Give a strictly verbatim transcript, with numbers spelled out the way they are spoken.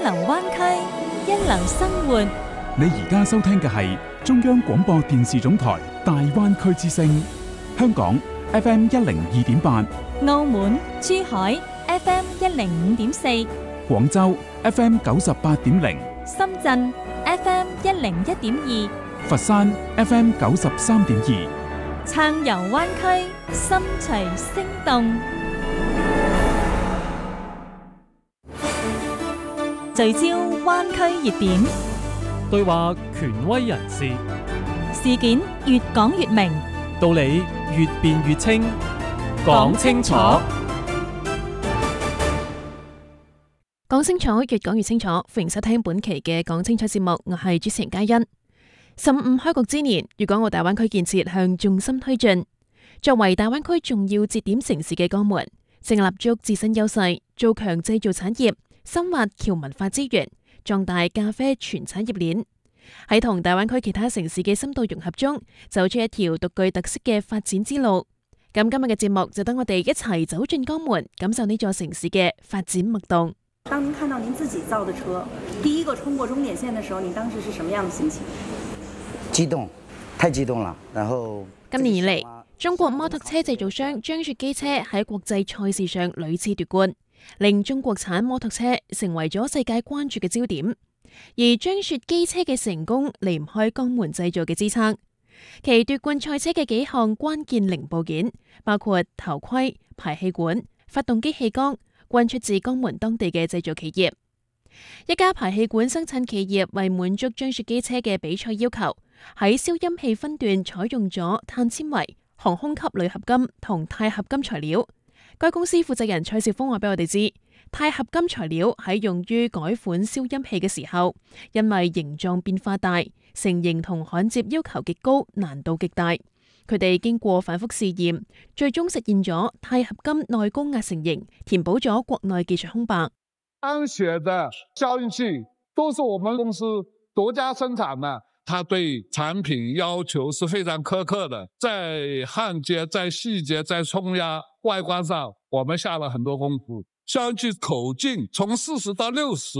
流灣區，一流生活。 你而家收聽嘅係中央廣播電視總台大灣區之聲，香港 F M 一零二點八， 澳門、珠海 F M 一零五點四， 廣州 F M 九十八點零， 深圳 F M 一零一點二， 佛山 F M 九十三點二， 暢遊灣區，心隨聲動，聚焦灣區熱點， 對話權威人士， 事件越講越明， 道理越辯越清，講清楚， 講清楚，越講越清楚。歡迎收聽本期嘅講清楚節目，我係主持人嘉欣。十五開局之年，粵港澳大灣區建設向重心推進。作為大灣區重要節點城市嘅江門，正立足自身優勢，做強製造產業，深挖僑文化資源，壯大咖啡全產業鏈。喺同大灣區其他城市嘅深度融合中，走出一條獨具特色嘅發展之路。咁今日嘅節目就等我哋一齊走進江門，感受呢座城市嘅發展脈動。 當您看到您自己造的車第一個衝過終點線的時候，您當時是什麼樣的心情？ 激動，太激動了。然後今年以嚟，中國摩托車製造商張雪機車喺國際賽事上屢次奪冠，令中國產摩托車成為咗世界關注嘅焦點。而張雪機車嘅成功離唔開江門製造嘅支撐，其奪冠賽車嘅幾項關鍵零部件，包括頭盔、排氣管、發動機氣缸，均出自江門當地嘅製造企業。一家排氣管生產企業為滿足張雪機車嘅比賽要求，喺消音器分段採用咗碳纖維、航空級鋁合金同鈦合金材料。該公司負責人蔡少峰話俾我哋知，鈦合金材料喺用於改款消音器嘅時候，因為形狀變化大、成型同焊接要求極高，難度極大。佢哋經過反覆試驗，最終實現咗鈦合金內高壓成型，填補咗國內技術空白。 張雪的消音器都是我們公司獨家生產的，它對產品要求是非常苛刻的，在焊接、在細節、在衝壓、外觀上，我們下了很多功夫。消音器口徑從四十到六十，